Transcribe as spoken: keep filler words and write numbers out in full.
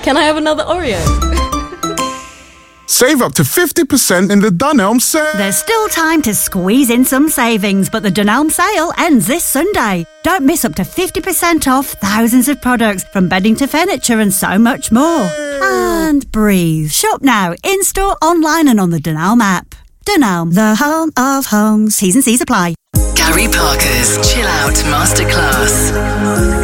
Can I have another Oreo? Save up to fifty percent in the Dunelm sale. There's still time to squeeze in some savings, but the Dunelm sale ends this Sunday. Don't miss up to fifty percent off thousands of products, from bedding to furniture and so much more. And breathe. Shop now, in-store, online and on the Dunelm app. Dunelm, the home of homes. T's and C's apply. Gary Parker's Chill Out Masterclass.